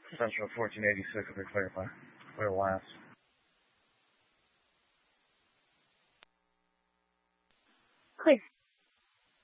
Central 1486, if we clarify. Clear last. Clear.